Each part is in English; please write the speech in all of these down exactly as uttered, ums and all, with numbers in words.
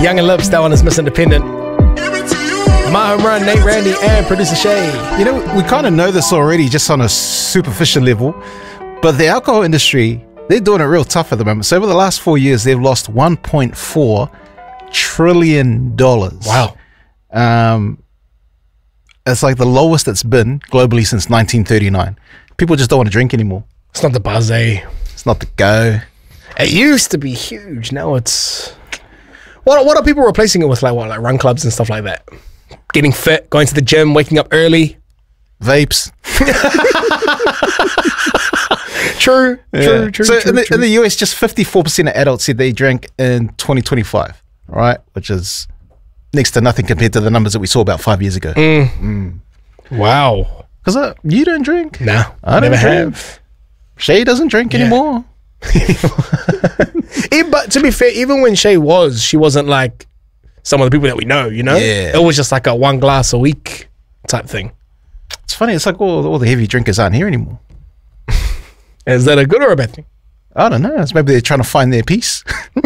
Young and Lips, that one is Miss Independent. My Home Run, Nate Randy, and producer Shay. You know, we kind of know this already just on a superficial level, but the alcohol industry, they're doing it real tough at the moment. So over the last four years, they've lost one point four trillion dollars. Wow. Um, it's like the lowest it's been globally since nineteen thirty-nine. People just don't want to drink anymore. It's not the buzz, eh? It's not the go. It used to be huge. Now it's... What, what are people replacing it with? Like what? Like run clubs and stuff like that? Getting fit, going to the gym, waking up early. Vapes. True, Yeah. true, true, So true, in, the, true. in the U S, just fifty-four percent of adults said they drank in twenty twenty-five, right? Which is next to nothing compared to the numbers that we saw about five years ago. Wow. Because uh, you don't drink. Nah, I never don't drink. have. Shay doesn't drink Yeah. anymore. E- but to be fair, even when Shay was, she wasn't like some of the people that we know, you know? Yeah. It was just like a one glass a week type thing. It's funny. It's like all, all the heavy drinkers aren't here anymore. Is that a good or a bad thing? I don't know. It's maybe they're trying to find their peace.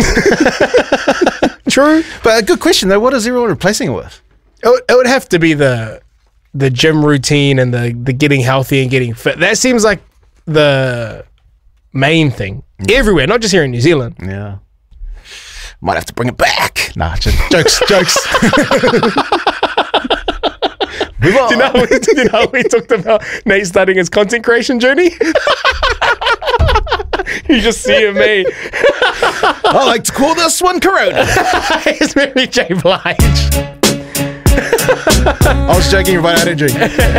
True. But a good question though. What is everyone replacing it with? It would, it would have to be the the gym routine and the, the getting healthy and getting fit. That seems like the main thing everywhere, not just here in New Zealand. Yeah. Might have to bring it back. Nah, just jokes, jokes. Move on. Do you know, how we, do you know how we talked about Nate starting his content creation journey? You just see him, me. I like to call this one Corona. It's Mary J. Blige. I was joking about I didn't drink.